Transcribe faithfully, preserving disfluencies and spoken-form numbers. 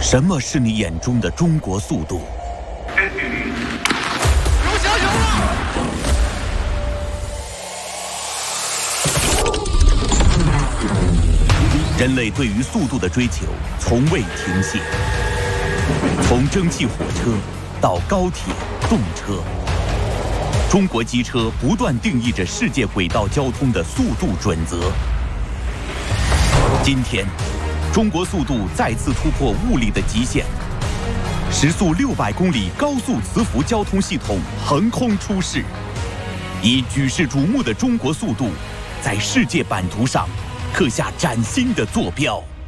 什么是你眼中的中国速度？ 有小球了！ 人类对于速度的追求从未停歇，从蒸汽火车到高铁、动车，中国机车不断定义着世界轨道交通的速度准则。今天，中国速度再次突破物理的极限，时速六百公里高速磁浮交通系统横空出世，以举世瞩目的中国速度，在世界版图上刻下崭新的坐标。